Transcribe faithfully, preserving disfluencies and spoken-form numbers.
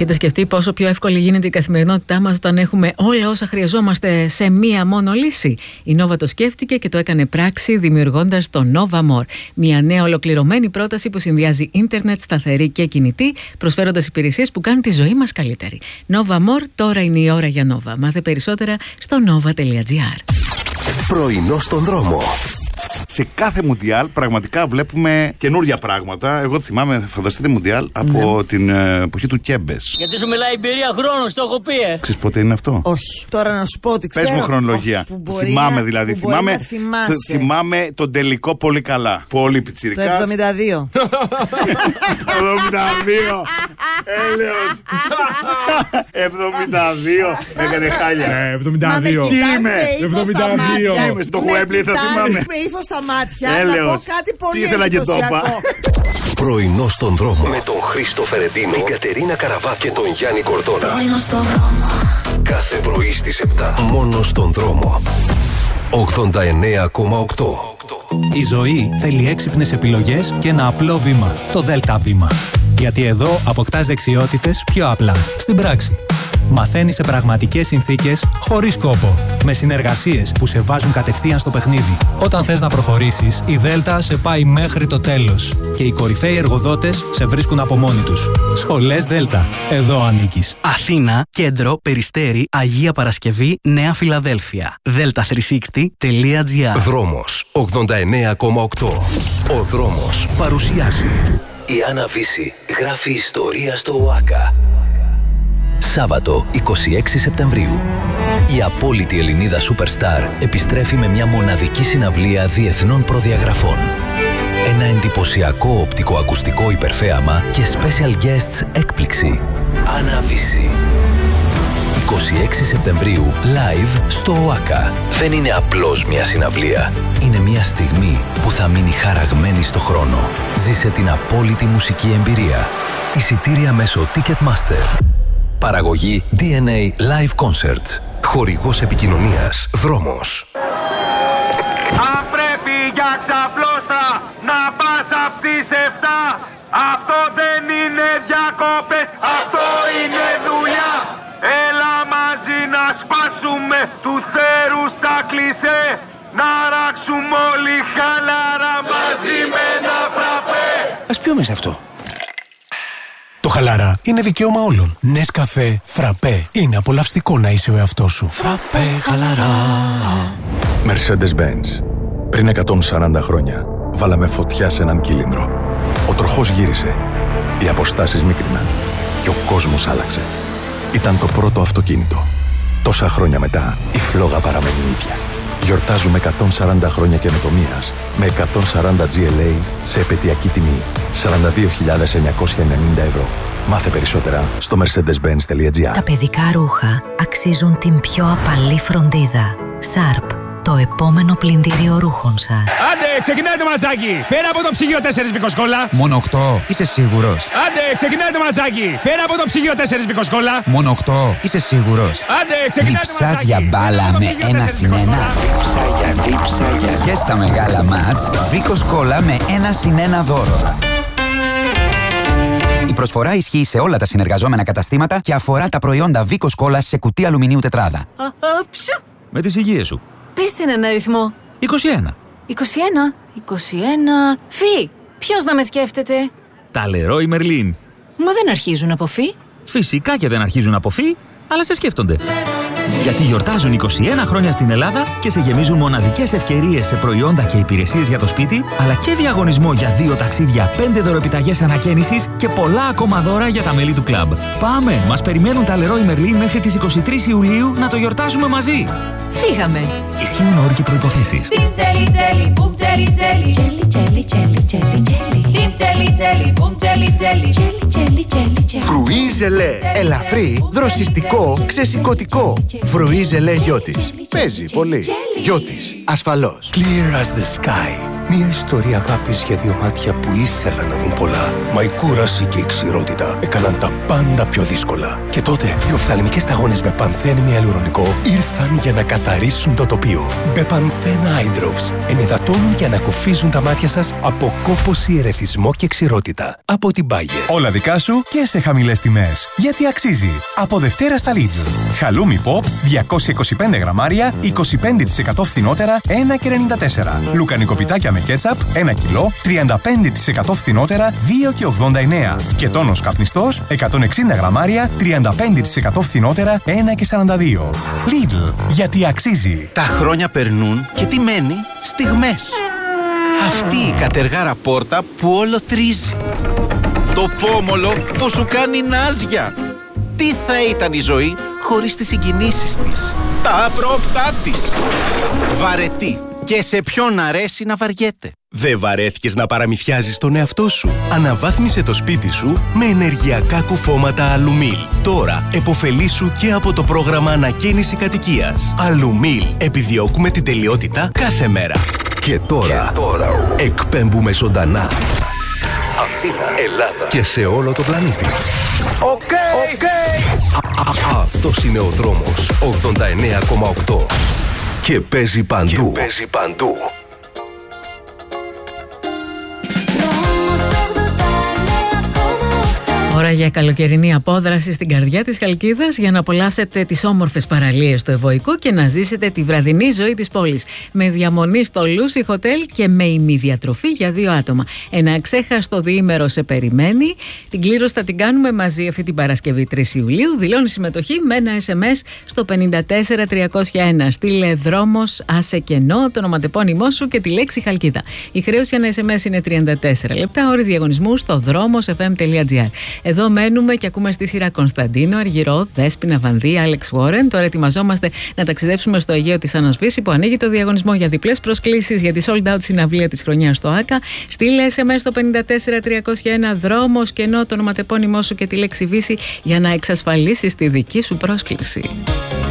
Έχετε σκεφτεί πόσο πιο εύκολη γίνεται η καθημερινότητά μας όταν έχουμε όλα όσα χρειαζόμαστε σε μία μόνο λύση? Η Nova το σκέφτηκε και το έκανε πράξη δημιουργώντας το Nova More. Μια νέα ολοκληρωμένη πρόταση που συνδυάζει ίντερνετ, σταθερή και κινητή, προσφέροντας υπηρεσίες που κάνουν τη ζωή μας καλύτερη. Nova More, τώρα είναι η ώρα για Nova. Μάθε περισσότερα στο nova τελεία gr. Πρωινό στον δρόμο. Σε κάθε Μουντιάλ πραγματικά βλέπουμε καινούρια πράγματα. Εγώ θυμάμαι, φανταστείτε Μουντιάλ από ναι. την ε, εποχή του Κέμπες. Γιατί σου μιλάει εμπειρία χρόνος, το έχω πει, ε. Ξέρεις πότε είναι αυτό? Όχι. Τώρα να σου πω ότι ξέρω. Πες μου χρονολογία. Θυμάμαι να, δηλαδή. Θυμάμαι, θυμάμαι τον τελικό πολύ καλά. Πολύ πιτσιρικάς. Το εβδομήντα δύο. εβδομήντα δύο. Έλεος. εβδομήντα δύο. Έκανε χάλια. εβδομήντα δύο. Τι είμαι? εβδομήντα δύο. Τι είμαι? Στο Γουέμπλι θα θυμάμαι. Με ύφος στα μάτια. Έλεος. Να πω κάτι πολύ εντυπωσιακό. Πρωινό στον δρόμο. Με τον Χρήστο Φερεντίνο, την Κατερίνα Καραβά και τον Γιάννη Κορδόνα. Πρωινό στον δρόμο. Κάθε πρωί στις επτά. Μόνο στον δρόμο. ογδόντα εννέα κόμμα οκτώ. Η ζωή θέλει έξυπνες επιλογές και ένα απλό βήμα. Το ΔΕΛΤΑ βήμα. Γιατί εδώ αποκτάς δεξιότητες πιο απλά. Στην πράξη. Μαθαίνεις σε πραγματικές συνθήκες, χωρίς κόπο. Με συνεργασίες που σε βάζουν κατευθείαν στο παιχνίδι. Όταν θες να προχωρήσεις, η Δέλτα σε πάει μέχρι το τέλος. Και οι κορυφαίοι εργοδότες σε βρίσκουν από μόνοι τους. Σχολές Δέλτα. Εδώ ανήκεις. Αθήνα, Κέντρο, Περιστέρι, Αγία Παρασκευή, Νέα Φιλαδέλφια. δέλτα τριακόσια εξήντα τελεία gr. Δρόμος ογδόντα εννέα κόμμα οκτώ. Ο δρόμος παρουσιάζει. Η Άννα Βύση γράφει ιστορία στο ΟΑΚΑ. Σάββατο εικοστή έκτη Σεπτεμβρίου. Η απόλυτη Ελληνίδα Superstar επιστρέφει με μια μοναδική συναυλία διεθνών προδιαγραφών. Ένα εντυπωσιακό οπτικοακουστικό υπερθέαμα και special guests έκπληξη. Άννα Βύση. εικοστή έκτη Σεπτεμβρίου, live στο ΟΑΚΑ. Δεν είναι απλώς μια συναυλία. Είναι μια στιγμή που θα μείνει χαραγμένη στο χρόνο. Ζήσε την απόλυτη μουσική εμπειρία. Εισιτήρια μέσω Ticketmaster. Παραγωγή ντι εν έι Live Concerts. Χορηγός επικοινωνίας Δρόμος. Αν πρέπει για ξαπλώστρα να πας απ' τις εφτά, αυτό δεν είναι διακόπες, αυτό είναι δουλειά. Έλα μαζί να σπάσουμε του θέρου στα κλισέ, να ράξουμε όλοι χαλαρά μαζί με ένα φραπέ. Ας πιούμε σε αυτό. Το χαλαρά είναι δικαίωμα όλων. Νεσκαφέ, φραπέ. Είναι απολαυστικό να είσαι ο εαυτός σου. Φραπέ, χαλαρά. Mercedes-Benz. Πριν εκατόν σαράντα χρόνια, βάλαμε φωτιά σε έναν κύλινδρο. Ο τροχός γύρισε. Οι αποστάσεις μίκριναν. Και ο κόσμος άλλαξε. Ήταν το πρώτο αυτοκίνητο. Τόσα χρόνια μετά, η φλόγα παραμένει η ίδια. Γιορτάζουμε εκατόν σαράντα χρόνια καινοτομίας με εκατόν σαράντα τζι ελ έι σε επαιτειακή τιμή σαράντα δύο χιλιάδες εννιακόσια ενενήντα ευρώ. Μάθε περισσότερα στο mercedes benz τελεία gr. Τα παιδικά ρούχα αξίζουν την πιο απαλή φροντίδα. Σάρπ, το επόμενο πλυντήριο ρούχων σας. Άντε, ξεκινάει το ματσάκι! Φέρα από το ψυγείο τέσσερις βικοσκόλα! Μόνο οκτώ, είσαι σίγουρος? Άντε, ξεκινάει το ματσάκι! Φέρα από το ψυγείο τέσσερις βικοσκόλα! Μόνο οκτώ, είσαι σίγουρος? Άντε, ξεκινάει το ματσάκι! Διψάς για μπάλα με ένα συν ένα. Δίψα για δίψα για. Και στα μεγάλα μάτς, βικοσκόλα με ένα συν ένα δώρο. Η προσφορά ισχύει σε όλα τα συνεργαζόμενα καταστήματα και αφορά τα προϊόντα βικοσκόλα σε κουτί αλουμινίου τετράδα. Με τις υγείες σου. Πες έναν αριθμό. είκοσι ένα. είκοσι ένα. είκοσι ένα. Φι. Ποιος να με σκέφτεται? Τα Leroy Merlin. Μα δεν αρχίζουν από φι. Φυσικά και δεν αρχίζουν από φι, αλλά σε σκέφτονται. Γιατί γιορτάζουν είκοσι ένα χρόνια στην Ελλάδα και σε γεμίζουν μοναδικές ευκαιρίες σε προϊόντα και υπηρεσίες για το σπίτι, αλλά και διαγωνισμό για δύο ταξίδια, πέντε δωρεπιταγές ανακαίνησης και πολλά ακόμα δώρα για τα μέλη του κλαμπ. Πάμε! Μας περιμένουν τα Leroy Merlin μέχρι τις εικοστή τρίτη Ιουλίου να το γιορτάσουμε μαζί. Φύγαμε! Ισχύουν όροι και προϋποθέσεις. Φρουί ζελέ. Ελαφρύ, δροσιστικό, ξεσηκωτικό. Φρουί ζελέ Γιώτης. Παίζει πολύ. Γιώτης. Ασφαλώς. Clear as the sky. Μια ιστορία αγάπης για δύο μάτια που ήθελαν να δουν πολλά. Μα η κούραση και η ξηρότητα έκαναν τα πάντα πιο δύσκολα. Και τότε οι οφθαλμικές σταγόνες Μπεπανθέν με αλουρονικό ήρθαν για να καθαρίσουν το τοπίο. Μπεπανθέν Eye Drops ενυδατώνουν και ανακουφίζουν τα μάτια σας από κόπωση, ερεθισμό και ξηρότητα. Από την Bayer. Όλα δικά σου και σε χαμηλές τιμές. Γιατί αξίζει. Από Δευτέρα στα Lidl. Χαλούμι Pop διακόσια είκοσι πέντε γραμμάρια, είκοσι πέντε τοις εκατό φθηνότερα, ένα και ενενήντα τέσσερα. Λουκανικό πιτάκια με κέτσαπ, ένα κιλό, τριάντα πέντε τοις εκατό φθηνότερα, δύο και ογδόντα εννέα. Και τόνος καπνιστός, εκατόν εξήντα γραμμάρια, τριάντα πέντε τοις εκατό φθηνότερα, ένα και σαράντα δύο. Lidl, γιατί αξίζει. Τα χρόνια περνούν και τι μένει? Στιγμές. Αυτή η κατεργάρα πόρτα που όλο τρίζει. Το πόμολο που σου κάνει νάζια. Τι θα ήταν η ζωή χωρίς τις συγκινήσεις της, τα απρόπτά της. Βαρετή. Και σε ποιον αρέσει να βαριέται. Δεν βαρέθηκες να παραμυθιάζεις τον εαυτό σου? Αναβάθμισε το σπίτι σου με ενεργειακά κουφώματα Αλουμίλ. Τώρα επωφελήσου και από το πρόγραμμα ανακαίνιση κατοικίας. Αλουμίλ. Επιδιώκουμε την τελειότητα κάθε μέρα. Και τώρα, και τώρα εκπέμπουμε ζωντανά. Αθήνα, Ελλάδα και σε όλο το πλανήτη. Οκ, okay, okay. Αυτός είναι ο δρόμος ογδόντα εννέα κόμμα οκτώ. Και παίζει παντού. Και παίζει παντού. Ώρα για καλοκαιρινή απόδραση στην καρδιά της Χαλκίδας για να απολαύσετε τις όμορφες παραλίες του Ευωικού και να ζήσετε τη βραδινή ζωή της πόλης. Με διαμονή στο Lucy Hotel και με ημιδιατροφή για δύο άτομα. Ένα αξέχαστο διήμερο σε περιμένει. Την κλήρωση θα την κάνουμε μαζί αυτή την Παρασκευή τρεις Ιουλίου. Δηλώνει συμμετοχή με ένα ες εμ ες στο πενήντα τέσσερα τριακόσια ένα. Στείλε δρόμος, άσε κενό, το ονοματεπώνυμό σου και τη λέξη Χαλκίδα. Η χρέωση ένα ες εμ ες είναι τριάντα τέσσερα λεπτά. Όροι διαγωνισμού στο δρόμος εφ εμ τελεία τζι άρ. Εδώ μένουμε και ακούμε στη σειρά Κωνσταντίνο, Αργυρό, Δέσποινα, Βανδύ, Άλεξ Βόρεν. Τώρα ετοιμαζόμαστε να ταξιδέψουμε στο Αιγαίο της Άννας που ανοίγει το διαγωνισμό για διπλές προσκλήσεις για τη sold out συναυλία της χρονιάς στο ΆΚΑ. Στείλε ες εμ ες στο πενήντα τέσσερα τριακόσια ένα, δρόμος, κενό, το ονοματεπώνυμό σου και τη λέξη Βύση για να εξασφαλίσεις τη δική σου πρόσκληση.